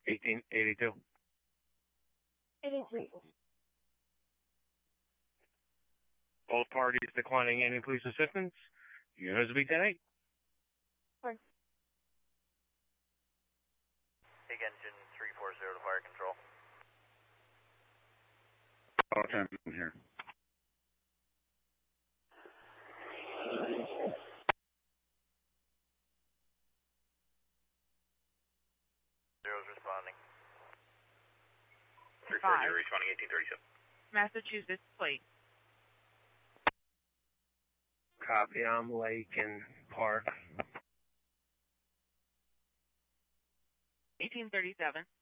1882. 83. Both parties declining any police assistance. Units be 10-8. Fine. Big engine 340 to fire control. All time here. Zero's responding. 340 responding 1837. Massachusetts plate. Copy, I'm Lake and Park. 1837.